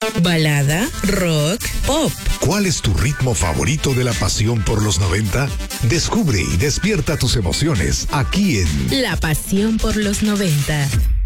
balada, rock, pop. ¿Cuál es tu ritmo favorito de la pasión por los 90? Descubre y despierta tus emociones aquí en La pasión por los 90.